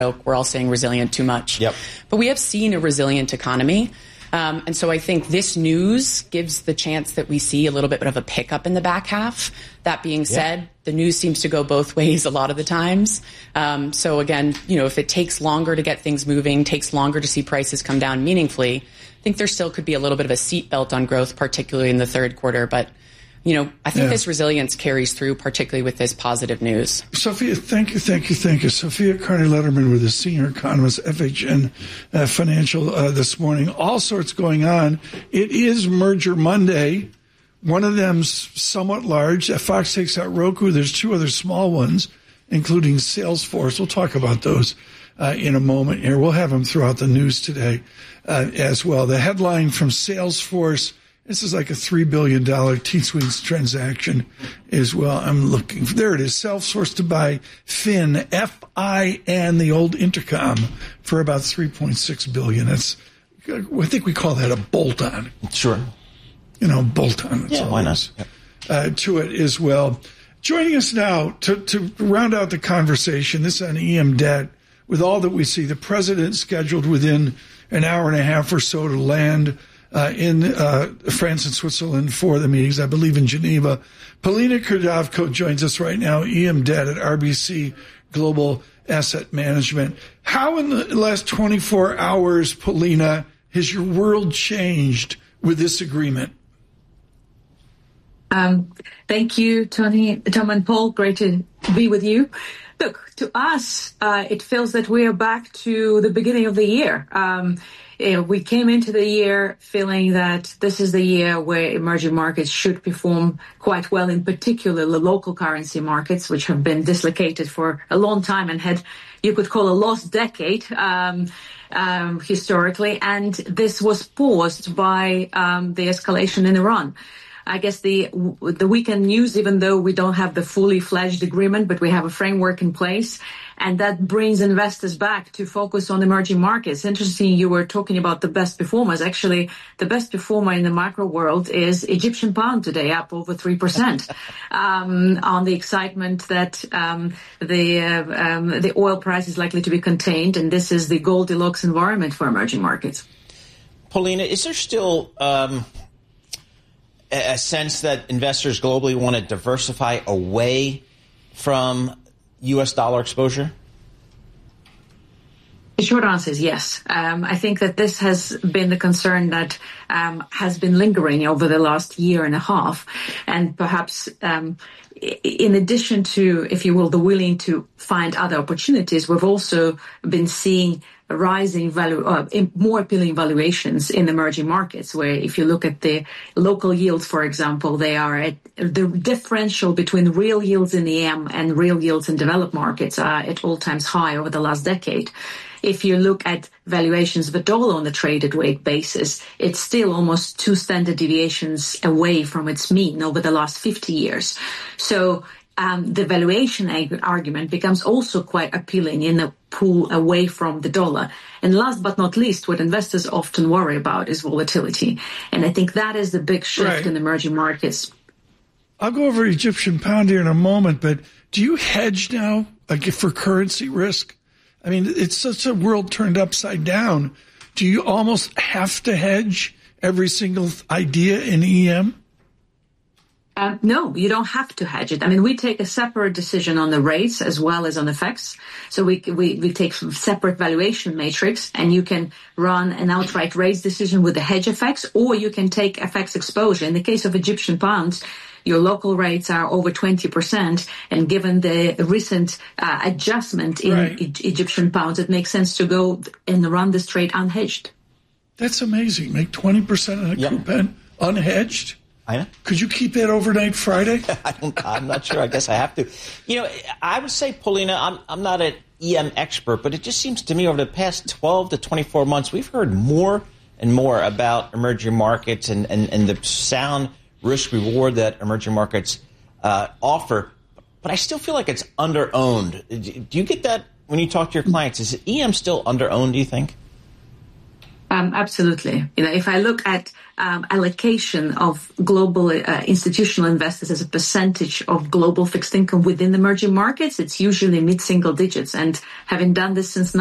we're all saying resilient too much. Yep. But we have seen a resilient economy. And so I think this news gives the chance that we see a little bit of a pickup in the back half. That being said, the news seems to go both ways a lot of the times. So again, if it takes longer to get things moving, takes longer to see prices come down meaningfully, I think there still could be a little bit of a seatbelt on growth, particularly in the third quarter. But I think this resilience carries through, particularly with this positive news. Sophia, thank you. Sophia Carney-Letterman with the senior economist, FHN Financial, this morning. All sorts going on. It is Merger Monday. One of them's somewhat large. Fox takes out Roku. There's two other small ones, including Salesforce. We'll talk about those in a moment here. We'll have them throughout the news today as well. The headline from Salesforce, this is like a $3 billion T-Sweets transaction as well. I'm looking. There it is. Salesforce to buy Fin, F-I-N, the old Intercom, for about $3.6 billion. I think we call that a bolt-on. Sure. Bolt-on. Yeah, why not? To it as well. Joining us now to round out the conversation, this on EM debt, with all that we see, the president scheduled within an hour and a half or so to land in France and Switzerland for the meetings, I believe in Geneva. Polina Kurdavko joins us right now, EM Debt at RBC Global Asset Management. How in the last 24 hours, Polina, has your world changed with this agreement? Thank you, Tony, Tom and Paul. Great to be with you. Look, to us, it feels that we are back to the beginning of the year. We came into the year feeling that this is the year where emerging markets should perform quite well, in particular the local currency markets, which have been dislocated for a long time and had, you could call, a lost decade historically. And this was paused by the escalation in Iran. I guess the weekend news, even though we don't have the fully fledged agreement, but we have a framework in place, and that brings investors back to focus on emerging markets. Interesting, you were talking about the best performers. Actually, the best performer in the macro world is Egyptian pound today, up over 3%, on the excitement that the oil price is likely to be contained, and this is the Goldilocks environment for emerging markets. Polina, is there still a sense that investors globally want to diversify away from U.S. dollar exposure? The short answer is yes. I think that this has been the concern that has been lingering over the last year and a half. And perhaps in addition to, if you will, the willing to find other opportunities, we've also been seeing rising value, more appealing valuations in emerging markets, where if you look at the local yields, for example, they are at the differential between real yields in EM and real yields in developed markets are at all times high over the last decade. If you look at valuations of a dollar on a traded weight basis, it's still almost 2 standard deviations away from its mean over the last 50 years. So the valuation argument becomes also quite appealing in a pull away from the dollar. And last but not least, what investors often worry about is volatility. And I think that is the big shift in emerging markets. I'll go over Egyptian pound here in a moment, but do you hedge now, like for currency risk? I mean, it's such a world turned upside down. Do you almost have to hedge every single idea in EM? No, you don't have to hedge it. I mean, we take a separate decision on the rates as well as on FX. So we take some separate valuation matrix, and you can run an outright rates decision with the hedge FX, or you can take FX exposure. In the case of Egyptian pounds, your local rates are over 20%, and given the recent adjustment in Egyptian pounds, it makes sense to go and run this trade unhedged. That's amazing. Make 20% on a coupon unhedged? I know. Could you keep that overnight Friday? I'm not sure. I guess I have to. I would say, Polina, I'm not an EM expert, but it just seems to me over the past 12 to 24 months, we've heard more and more about emerging markets and the sound risk-reward that emerging markets offer. But I still feel like it's under-owned. Do you get that when you talk to your clients? Is EM still under-owned, do you think? Absolutely. If I look at allocation of global institutional investors as a percentage of global fixed income within emerging markets, it's usually mid-single digits. And having done this since